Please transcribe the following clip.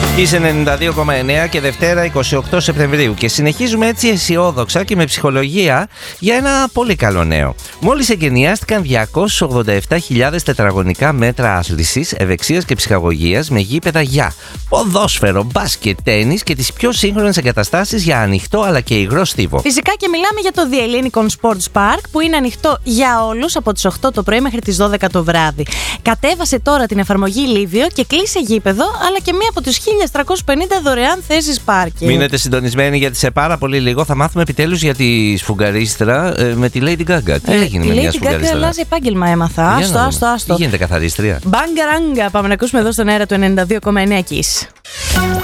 Είσαι 92,9 και Δευτέρα 28 Σεπτεμβρίου και συνεχίζουμε έτσι αισιόδοξα και με ψυχολογία για ένα πολύ καλό νέο. Μόλις εγκαινιάστηκαν 287.000 τετραγωνικά μέτρα άθλησης, ευεξίας και ψυχαγωγίας με γήπεδα για ποδόσφαιρο, μπάσκετ, τένις και τις πιο σύγχρονες εγκαταστάσεις για ανοιχτό αλλά και υγρό στίβο. Φυσικά και μιλάμε για το The Ellinikon Sports Park που είναι ανοιχτό για όλους από τις 8 το πρωί μέχρι τις 12 το βράδυ. Κατέβασε τώρα την εφαρμογή Livio και κλείσε γήπεδο αλλά και μία από τις 1.350 δωρεάν θέσεις πάρκινγκ. Μείνετε συντονισμένοι γιατί σε πάρα πολύ λίγο θα μάθουμε επιτέλους για τη σφουγγαρίστρα με τη Lady Gaga. Τι έγινε με μια σφουγγαρίστρα? Lady Gaga αλλάζει επάγγελμα, έμαθα. Άστο. Τι γίνεται καθαρίστρια? Μπαγκαράγκα. Πάμε να ακούσουμε εδώ στον αέρα του 92,9 Kiss.